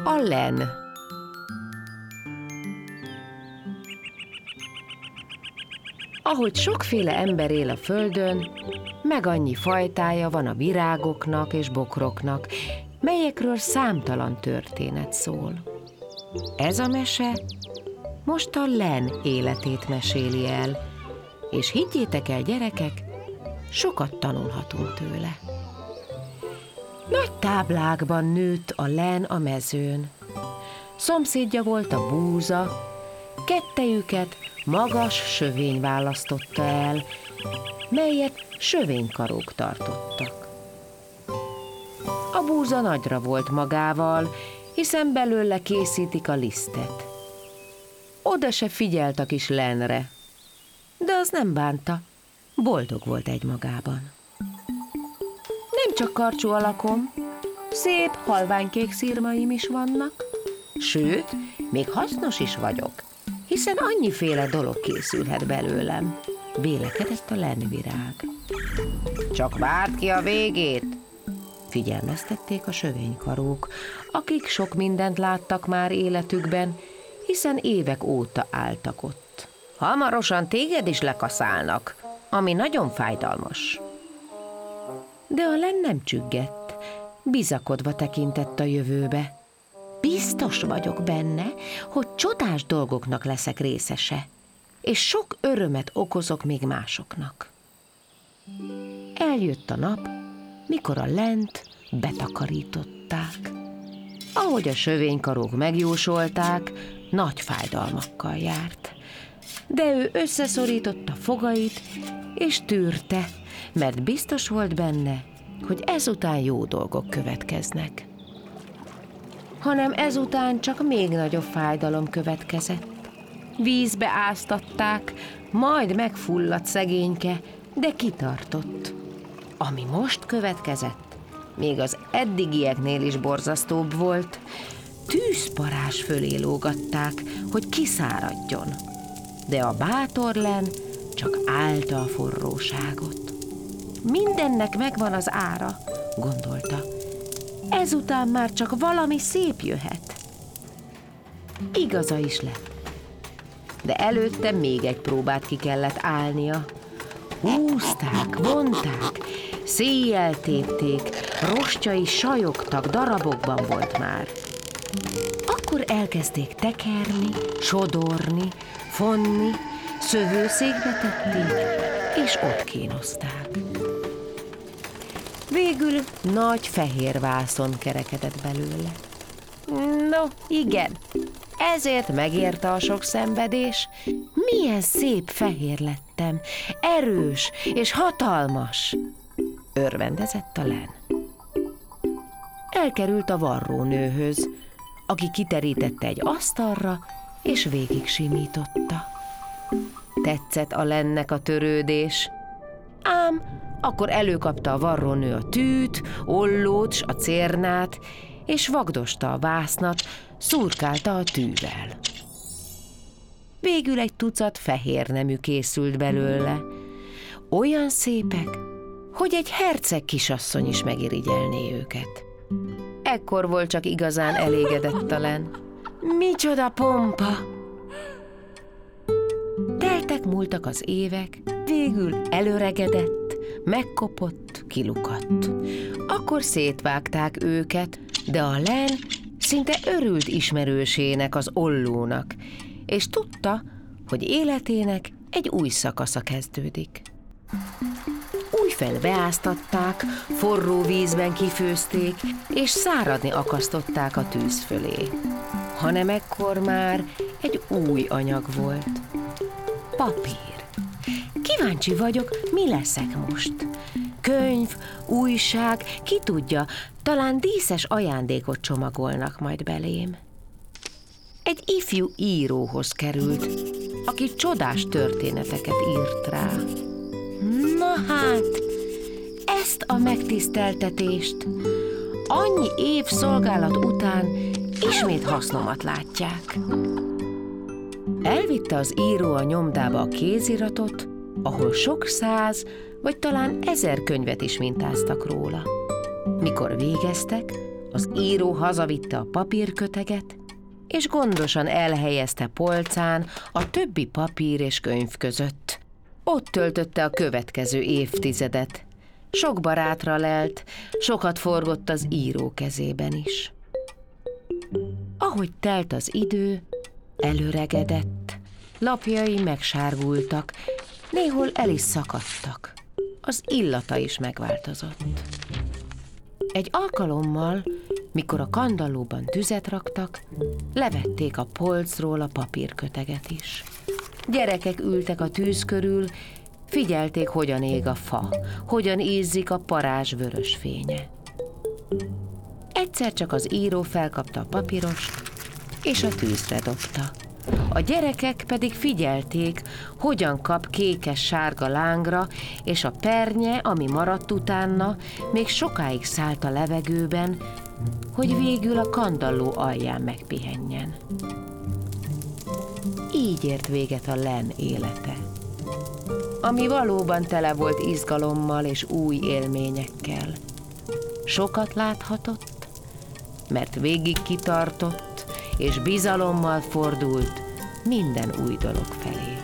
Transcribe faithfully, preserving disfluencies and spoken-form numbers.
A len. Ahogy sokféle ember él a földön, meg annyi fajtája van a virágoknak és bokroknak, melyekről számtalan történet szól. Ez a mese most a len életét meséli el, és higgyétek el, gyerekek, sokat tanulhatunk tőle. Nagy táblákban nőtt a len a mezőn. Szomszédja volt a búza, kettejüket magas sövény választotta el, melyet sövénykarók tartottak. A búza nagyra volt magával, hiszen belőle készítik a lisztet. Oda se figyelt a kis lenre, de az nem bánta, boldog volt egymagában. Nem csak karcsú alakom, szép halványkék szirmaim is vannak, sőt, még hasznos is vagyok, hiszen annyiféle dolog készülhet belőlem, vélekedett a lenvirág. Csak várd ki a végét, figyelmeztették a sövénykarók, akik sok mindent láttak már életükben, hiszen évek óta álltak ott. Hamarosan téged is lekaszálnak, ami nagyon fájdalmas. De a len nem csüggett, bizakodva tekintett a jövőbe. Biztos vagyok benne, hogy csodás dolgoknak leszek részese, és sok örömet okozok még másoknak. Eljött a nap, mikor a lent betakarították. Ahogy a sövénykarók megjósolták, nagy fájdalmakkal járt. De ő összeszorította fogait, és tűrte, mert biztos volt benne, hogy ezután jó dolgok következnek. Hanem ezután csak még nagyobb fájdalom következett. Vízbe áztatták, majd megfulladt szegényke, de kitartott. Ami most következett, még az eddigieknél is borzasztóbb volt. Tűzparás fölé lógatták, hogy kiszáradjon, de a bátor len csak állta a forróságot. Mindennek megvan az ára, gondolta. Ezután már csak valami szép jöhet. Igaza is lett. De előtte még egy próbát ki kellett állnia. Húzták, vonták, széjjel tépték, rostjai sajogtak, darabokban volt már. Akkor elkezdték tekerni, sodorni, fonni, szövőszékbe tették, és ott kínozták. Végül nagy fehér vászon kerekedett belőle. No, igen, ezért megérte a sok szenvedés. Milyen szép fehér lettem, erős és hatalmas, örvendezett a len. Elkerült a varrónőhöz, aki kiterítette egy asztalra, és végig simította. Tetszett a lennek a törődés, ám akkor előkapta a varrónő a tűt, ollót s a cérnát, és vagdosta a vásznat, szurkálta a tűvel. Végül egy tucat fehér nemű készült belőle, olyan szépek, hogy egy herceg kisasszony is megirigyelné őket. Ekkor volt csak igazán elégedett a len. Micsoda pompa! Teltek múltak az évek, végül előregedett, megkopott, kilukadt. Akkor szétvágták őket, de a len szinte örült ismerősének, az ollónak, és tudta, hogy életének egy új szakasza kezdődik. Újfel beáztatták, forró vízben kifőzték, és száradni akasztották a tűz fölé. Hanem ekkor már egy új anyag volt. Papír. Kíváncsi vagyok, mi leszek most. Könyv, újság, ki tudja, talán díszes ajándékot csomagolnak majd belém. Egy ifjú íróhoz került, aki csodás történeteket írt rá. Na hát, ezt a megtiszteltetést annyi év szolgálat után ismét hasznomat látják. Elvitte az író a nyomdába a kéziratot, ahol sok száz vagy talán ezer könyvet is mintáztak róla. Mikor végeztek, Az író hazavitte a papírköteget, és gondosan elhelyezte polcán a többi papír és könyv között. Ott töltötte a következő évtizedet. Sok barátra lelt, sokat forgott az író kezében is. Ahogy telt az idő, előregedett, lapjai megsárgultak, néhol el is szakadtak. Az illata is megváltozott. Egy alkalommal, mikor a kandallóban tüzet raktak, levették a polcról a papírköteget is. Gyerekek ültek a tűz körül, figyelték, hogyan ég a fa, hogyan ízzik a parázs vörös fénye. Egyszer csak az író felkapta a papírost, és a tűzre dobta. A gyerekek pedig figyelték, hogyan kap kékes-sárga lángra, és a pernye, ami maradt utána, még sokáig szállt a levegőben, hogy végül a kandalló alján megpihenjen. Így ért véget a len élete, ami valóban tele volt izgalommal és új élményekkel. Sokat láthatott, mert végig kitartott, és bizalommal fordult minden új dolog felé.